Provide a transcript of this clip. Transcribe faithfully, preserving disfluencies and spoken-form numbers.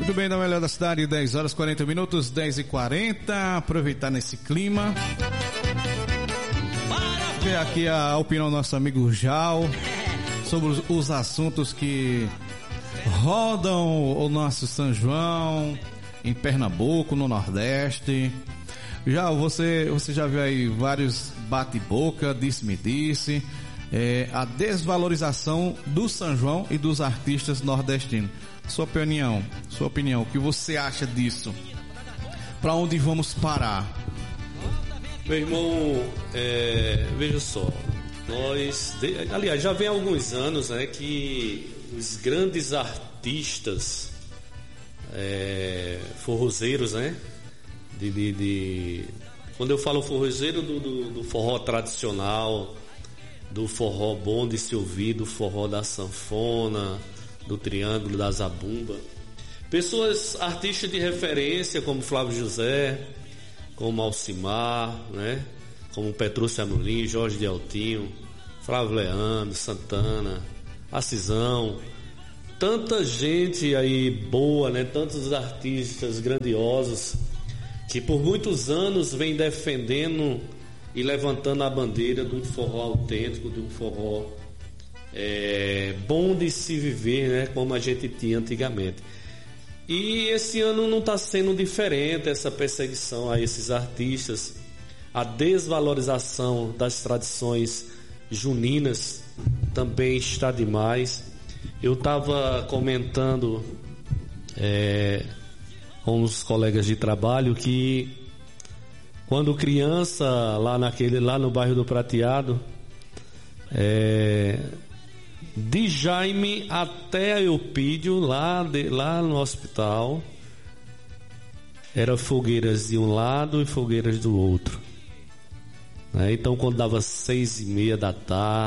Muito bem, na melhor da cidade, dez horas e quarenta minutos, dez e quarenta. Aproveitar nesse clima. Ver aqui a opinião do nosso amigo Jal sobre os, os assuntos que rodam o nosso São João em Pernambuco, no Nordeste. Já você, você já viu aí vários bate-boca, disse-me disse, é, a desvalorização do São João e dos artistas nordestinos. Sua opinião, sua opinião, o que você acha disso? Para onde vamos parar? Meu irmão, é, veja só, nós, aliás, já vem há alguns anos, né, que os grandes artistas é, forrozeiros, né, de, de, de, quando eu falo forrozeiro, do, do, do forró tradicional, do forró bom de se ouvir, do forró da sanfona, do triângulo, da zabumba, pessoas, artistas de referência como Flávio José, como Alcimar, né? Como Petrúcio Amorim, Jorge de Altinho, Flávio Leandro, Santana, Acisão, tanta gente aí boa, né? Tantos artistas grandiosos que por muitos anos vem defendendo e levantando a bandeira de um forró autêntico, de um forró é, bom de se viver, né? Como a gente tinha antigamente. E esse ano não está sendo diferente, essa perseguição a esses artistas, a desvalorização das tradições juninas também está demais. Eu estava comentando é, com os colegas de trabalho que quando criança, lá, naquele, lá no bairro do Prateado, é, de Jaime até Eupídio, lá, de, lá no hospital, eram fogueiras de um lado e fogueiras do outro, né? Então quando dava seis e meia da tarde,